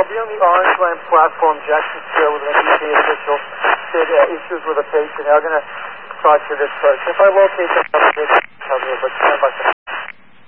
be on the Orange Line platform, Jackson Square, with an NBC official. Said issues with a patient. They're going to talk to this person. If I locate them, I'll be able to tell you, but